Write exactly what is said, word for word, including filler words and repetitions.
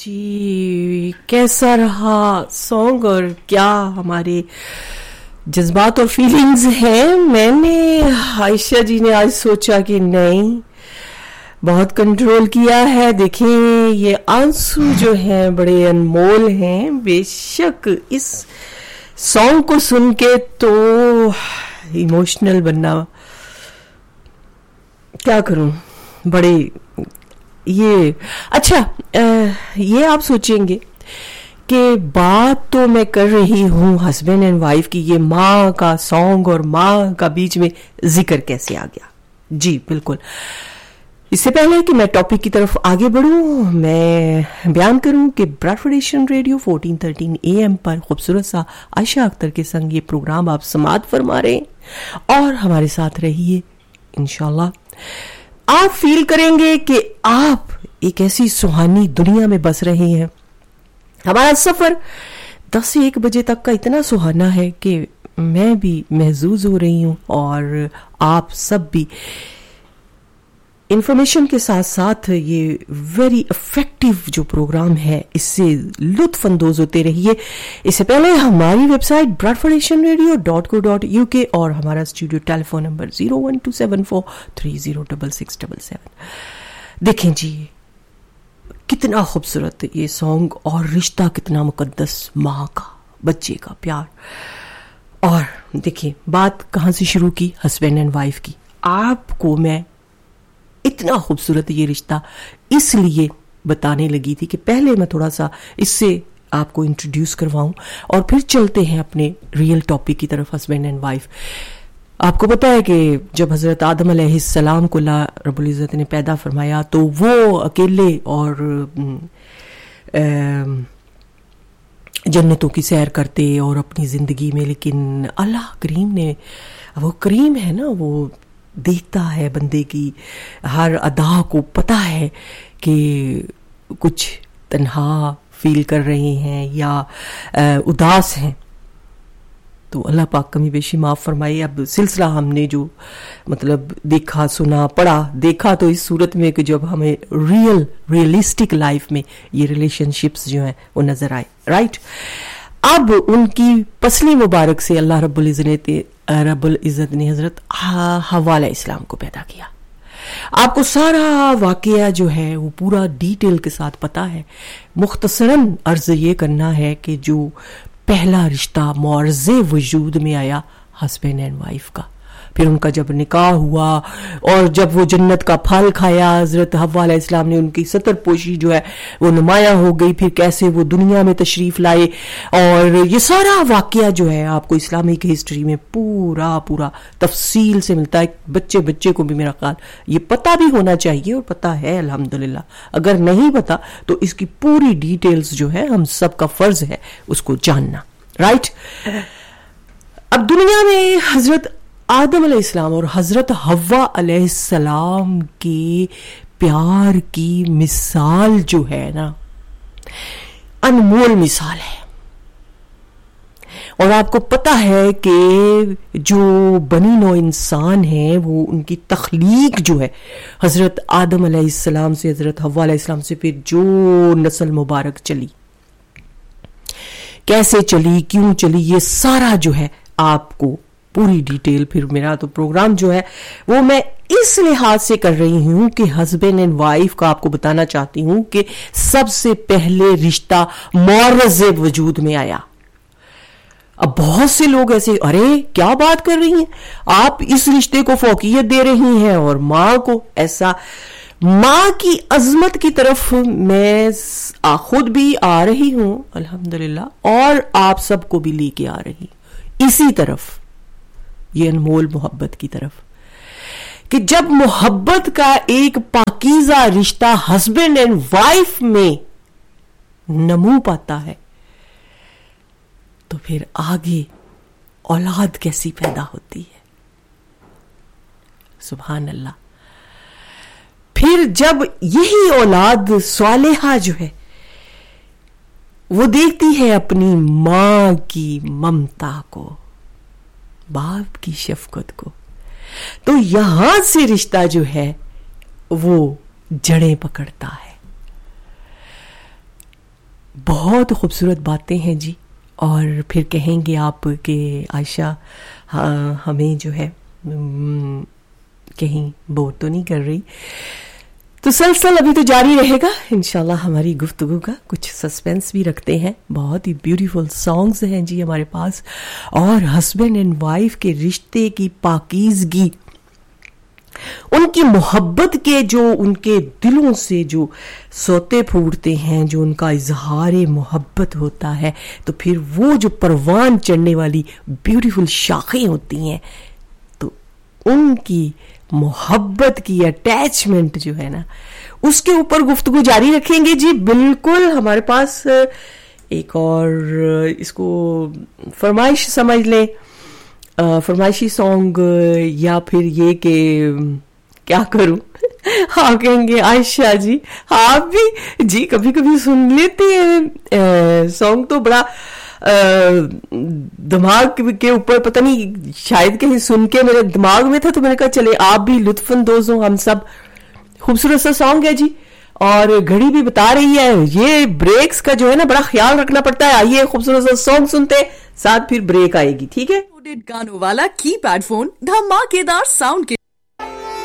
جی کیسا رہا سانگ اور کیا ہمارے جذبات اور فیلنگز ہیں. میں نے عائشہ جی نے آج سوچا کہ نہیں بہت کنٹرول کیا ہے. دیکھیں یہ آنسو جو ہیں بڑے انمول ہیں. بے شک اس سانگ کو سن کے تو ایموشنل بننا کیا کروں بڑے یہ اچھا یہ آپ سوچیں گے کہ بات تو میں کر رہی ہوں ہسبینڈ اینڈ وائف کی, یہ ماں کا سانگ اور ماں کا بیچ میں ذکر کیسے آ گیا. جی بالکل. اس سے پہلے کہ میں ٹاپک کی طرف آگے بڑھوں میں بیان کروں کہ براڈفورڈ Asian radio fourteen thirteen A M پر خوبصورت سا عائشہ اختر کے سنگ یہ پروگرام آپ سماعت فرما رہے ہیں اور ہمارے ساتھ رہیے. انشاءاللہ آپ فیل کریں گے کہ آپ ایک ایسی سہانی دنیا میں بس رہے ہیں. ہمارا سفر دس سے ایک بجے تک کا اتنا سہانا ہے کہ میں بھی محظوظ ہو رہی ہوں اور آپ سب بھی انفارمیشن کے ساتھ ساتھ یہ ویری افیکٹو جو پروگرام ہے اس سے لطف اندوز ہوتے رہیے. اس سے پہلے ہماری web site براڈفورڈ Asian radio dot کو ڈاٹ یو کے اور ہمارا studio tele phone number zero one to seven four three zero double six double seven. دیکھیں جی کتنا خوبصورت یہ سانگ اور رشتہ کتنا مقدس, ماں کا بچے کا پیار. اور دیکھیں بات کہاں سے شروع کی, ہسبینڈ اینڈ وائف کی. آپ کو میں اتنا خوبصورت یہ رشتہ اس لیے بتانے لگی تھی کہ پہلے میں تھوڑا سا اس سے آپ کو انٹروڈیوس کرواؤں اور پھر چلتے ہیں اپنے ریئل ٹاپک کی طرف, ہسبینڈ اینڈ وائف. آپ کو پتا ہے کہ جب حضرت آدم علیہ السلام کو اللہ رب العزت نے پیدا فرمایا تو وہ اکیلے اور جنتوں کی سیر کرتے اور اپنی زندگی میں, لیکن اللہ کریم نے, وہ کریم ہے نا, وہ دیکھتا ہے بندے کی ہر ادا کو, پتا ہے کہ کچھ تنہا فیل کر رہے ہیں یا اداس ہیں, تو اللہ پاک کمی بیشی معاف فرمائے. اب سلسلہ ہم نے جو مطلب دیکھا سنا پڑھا دیکھا تو اس صورت میں کہ جب ہمیں ریئل ریئلسٹک لائف میں یہ ریلیشن شپس جو ہیں وہ نظر آئے, رائٹ. اب ان کی پسلی مبارک سے اللہ رب العزت رب العزت نے حضرت حوا علیہ السلام کو پیدا کیا. آپ کو سارا واقعہ جو ہے وہ پورا ڈیٹیل کے ساتھ پتا ہے. مختصراً عرض یہ کرنا ہے کہ جو پہلا رشتہ معرض وجود میں آیا ہسبینڈ اینڈ وائف کا, پھر ان کا جب نکاح ہوا اور جب وہ جنت کا پھل کھایا حضرت حوا علیہ السلام نے ان کی ستر پوشی جو ہے وہ نمایاں ہو گئی, پھر کیسے وہ دنیا میں تشریف لائے, اور یہ سارا واقعہ جو ہے آپ کو اسلامک ہسٹری میں پورا پورا تفصیل سے ملتا ہے. بچے بچے کو بھی میرا خیال یہ پتہ بھی ہونا چاہیے اور پتہ ہے الحمدللہ. اگر نہیں پتا تو اس کی پوری ڈیٹیلز جو ہے ہم سب کا فرض ہے اس کو جاننا, رائٹ. اب دنیا میں حضرت آدم علیہ السلام اور حضرت حوا علیہ السلام کے پیار کی مثال جو ہے نا انمول مثال ہے. اور آپ کو پتا ہے کہ جو بنی نوع انسان ہیں وہ ان کی تخلیق جو ہے حضرت آدم علیہ السلام سے حضرت حوا علیہ السلام سے پھر جو نسل مبارک چلی, کیسے چلی, کیوں چلی, یہ سارا جو ہے آپ کو پوری ڈیٹیل. پھر میرا تو پروگرام جو ہے وہ میں اس لحاظ سے کر رہی ہوں کہ ہسبینڈ اینڈ وائف کا آپ کو بتانا چاہتی ہوں کہ سب سے پہلے رشتہ معرض وجود میں آیا. اب بہت سے لوگ ایسے ارے کیا بات کر رہی ہیں آپ, اس رشتے کو فوقیت دے رہی ہیں اور ماں کو ایسا. ماں کی عظمت کی طرف میں خود بھی آ رہی ہوں الحمدللہ اور آپ سب کو بھی لے کے آ رہی اسی طرف, یہ انمول محبت کی طرف, کہ جب محبت کا ایک پاکیزہ رشتہ ہسبینڈ اینڈ وائف میں نمو پاتا ہے تو پھر آگے اولاد کیسی پیدا ہوتی ہے, سبحان اللہ. پھر جب یہی اولاد صالحہ جو ہے وہ دیکھتی ہے اپنی ماں کی ممتا کو, باپ کی شفقت کو, تو یہاں سے رشتہ جو ہے وہ جڑیں پکڑتا ہے. بہت خوبصورت باتیں ہیں جی. اور پھر کہیں گے آپ کہ عائشہ ہمیں جو ہے کہیں بور تو نہیں کر رہی. تو سلسلہ ابھی تو جاری رہے گا انشاءاللہ ہماری گفتگو کا. کچھ سسپینس بھی رکھتے ہیں. بہت ہی بیوٹیفل سانگز ہیں جی ہمارے پاس. اور ہسبینڈ اینڈ وائف کے رشتے کی پاکیزگی, ان کی محبت کے جو ان کے دلوں سے جو سوتے پھوٹتے ہیں, جو ان کا اظہار محبت ہوتا ہے, تو پھر وہ جو پروان چڑھنے والی بیوٹیفل شاخیں ہوتی ہیں, تو ان کی محبت کی اٹیچمنٹ جو ہے نا, اس کے اوپر گفتگو جاری رکھیں گے جی. بالکل ہمارے پاس ایک اور اس کو فرمائش سمجھ لیں, فرمائشی سانگ, یا پھر یہ کہ کیا کروں, آپ کہیں گے عائشہ جی آپ بھی جی کبھی کبھی سن لیتی ہیں سانگ, تو بڑا دماغ کے اوپر پتہ نہیں شاید کہیں سن کے میرے دماغ میں تھا, تو میں نے کہا چلے آپ بھی لطف اندوز ہوں, ہم سب. خوبصورت سا سانگ ہے جی, اور گھڑی بھی بتا رہی ہے. یہ بریکس کا جو ہے نا بڑا خیال رکھنا پڑتا ہے. آئیے خوبصورت سا سانگ سنتے, ساتھ پھر بریک آئے گی, ٹھیک ہے. گانوں والا کی پیڈ فون دھماکےدار ساؤنڈ کے